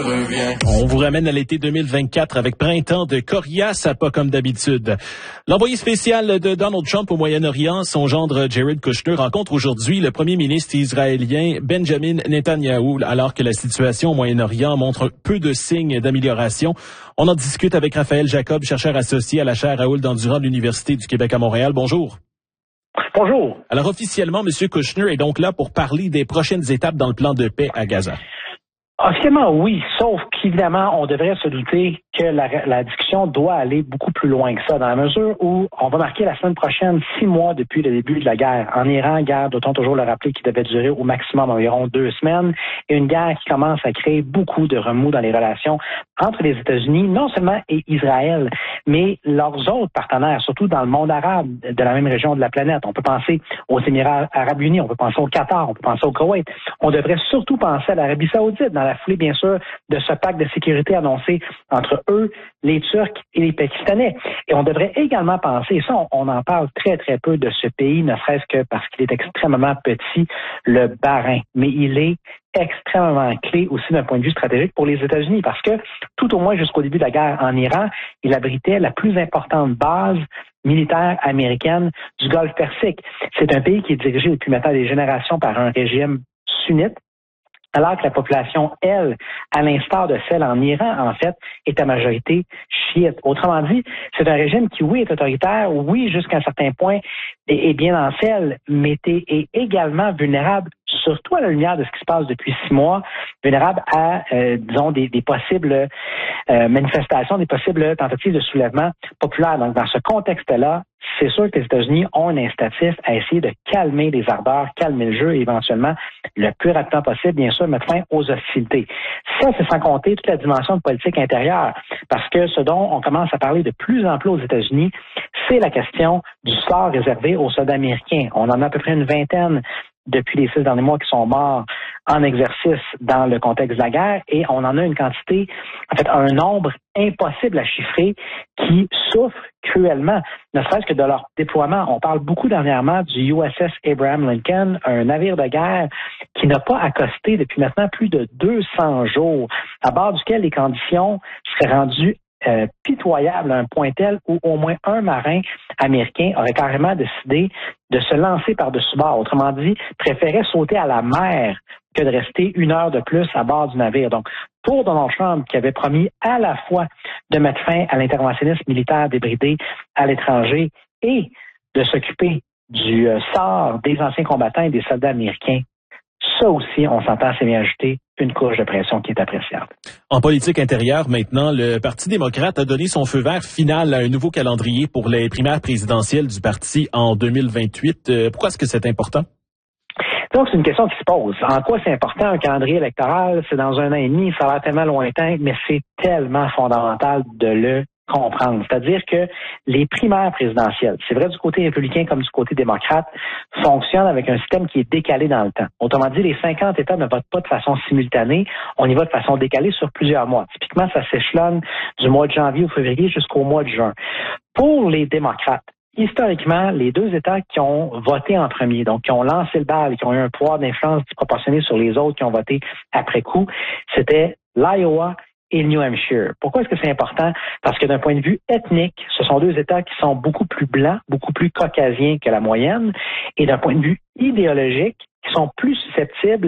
On vous ramène à l'été 2024 avec printemps de coriace, pas comme d'habitude. L'envoyé spécial de Donald Trump au Moyen-Orient, son gendre Jared Kushner, rencontre aujourd'hui le premier ministre israélien Benjamin Netanyahou, alors que la situation au Moyen-Orient montre peu de signes d'amélioration. On en discute avec Raphaël Jacob, chercheur associé à la chaire Raoul Dandurand de l'Université du Québec à Montréal. Bonjour. Bonjour. Alors officiellement, M. Kushner est donc là pour parler des prochaines étapes dans le plan de paix à Gaza. Officiellement, oui, sauf qu'évidemment, on devrait se douter que la discussion doit aller beaucoup plus loin que ça, dans la mesure où on va marquer la semaine prochaine 6 mois depuis le début de la guerre. En Iran, guerre, doit-on toujours le rappeler, qui devait durer au maximum environ 2 semaines, et une guerre qui commence à créer beaucoup de remous dans les relations entre les États-Unis, non seulement et Israël, mais leurs autres partenaires, surtout dans le monde arabe de la même région de la planète. On peut penser aux Émirats arabes unis, on peut penser au Qatar, on peut penser au Koweït. On devrait surtout penser à l'Arabie saoudite, dans la foulée, bien sûr, de ce pacte de sécurité annoncé entre eux, les Turcs et les Pakistanais. Et on devrait également penser, et ça, on en parle très, très peu de ce pays, ne serait-ce que parce qu'il est extrêmement petit, le Bahreïn. Mais il est extrêmement clé aussi d'un point de vue stratégique pour les États-Unis, parce que tout au moins jusqu'au début de la guerre en Iran, il abritait la plus importante base militaire américaine du Golfe Persique. C'est un pays qui est dirigé depuis maintenant des générations par un régime sunnite, alors que la population, elle, à l'instar de celle en Iran, en fait, est à majorité chiite. Autrement dit, c'est un régime qui, oui, est autoritaire, oui, jusqu'à un certain point, est bien en selle, mais est également vulnérable, surtout à la lumière de ce qui se passe depuis 6 mois, vulnérable à, disons, des possibles manifestations, des possibles tentatives de soulèvement populaire. Donc, dans ce contexte-là, c'est sûr que les États-Unis ont un incitatif à essayer de calmer les ardeurs, calmer le jeu et éventuellement, le plus rapidement possible, bien sûr, mettre fin aux hostilités. Ça, c'est sans compter toute la dimension de politique intérieure, parce que ce dont on commence à parler de plus en plus aux États-Unis, c'est la question du sort réservé aux soldats américains. On en a à peu près une vingtaine depuis les 6 derniers mois qui sont morts en exercice dans le contexte de la guerre, et on en a une quantité, en fait, un nombre impossible à chiffrer qui souffrent cruellement, ne serait-ce que de leur déploiement. On parle beaucoup dernièrement du USS Abraham Lincoln, un navire de guerre qui n'a pas accosté depuis maintenant plus de 200 jours, à bord duquel les conditions seraient rendues pitoyable à un point tel où au moins un marin américain aurait carrément décidé de se lancer par-dessus bord. Autrement dit, préférait sauter à la mer que de rester 1 heure de plus à bord du navire. Donc, pour Donald Trump, qui avait promis à la fois de mettre fin à l'interventionnisme militaire débridé à l'étranger et de s'occuper du sort des anciens combattants et des soldats américains, ça aussi, on s'entend, c'est bien ajouter une couche de pression qui est appréciable. En politique intérieure, maintenant, le Parti démocrate a donné son feu vert final à un nouveau calendrier pour les primaires présidentielles du parti en 2028. Pourquoi est-ce que c'est important? Donc, c'est une question qui se pose. En quoi c'est important un calendrier électoral? C'est dans 1 an et demi, ça a l'air tellement lointain, mais c'est tellement fondamental de le comprendre. C'est-à-dire que les primaires présidentielles, c'est vrai du côté républicain comme du côté démocrate, fonctionnent avec un système qui est décalé dans le temps. Autrement dit, les 50 États ne votent pas de façon simultanée, on y va de façon décalée sur plusieurs mois. Typiquement, ça s'échelonne du mois de janvier au février jusqu'au mois de juin. Pour les démocrates, historiquement, les 2 États qui ont voté en premier, donc qui ont lancé le bal, qui ont eu un pouvoir d'influence disproportionné sur les autres qui ont voté après coup, c'était l'Iowa et le New Hampshire. Pourquoi est-ce que c'est important? Parce que d'un point de vue ethnique, ce sont 2 États qui sont beaucoup plus blancs, beaucoup plus caucasiens que la moyenne, et d'un point de vue idéologique, qui sont plus susceptibles